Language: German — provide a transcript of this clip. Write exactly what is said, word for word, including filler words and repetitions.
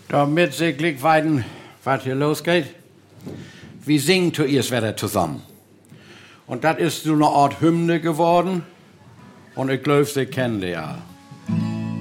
Damit Sie gleich weiden, was hier losgeht, wir singen zuerst wieder zusammen. Und das ist so eine Art Hymne geworden. Und ich glaube, Sie kennen die ja.